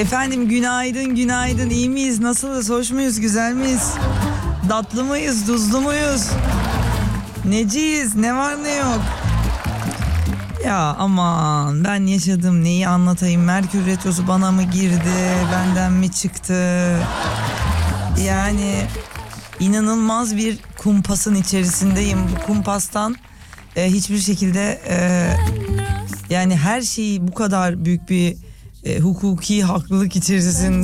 Efendim günaydın günaydın, iyi miyiz, nasılız, hoş muyuz, güzel miyiz, tatlı mıyız, tuzlu muyuz, neciyiz, ne var ne yok. Ya aman ben yaşadım neyi anlatayım, Merkür Retrosu bana mı girdi, benden mi çıktı? Yani inanılmaz bir kumpasın içerisindeyim. Bu kumpastan hiçbir şekilde yani her şeyi bu kadar büyük bir hukuki haklılık içerisinde